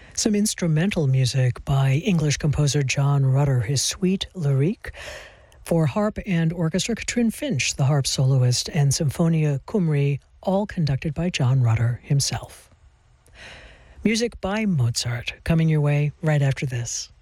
Some instrumental music by English composer John Rutter, his Suite Lyrique. For harp and orchestra, Katrin Finch, the harp soloist, and Symphonia Cymru, all conducted by John Rutter himself. Music by Mozart, coming your way right after this.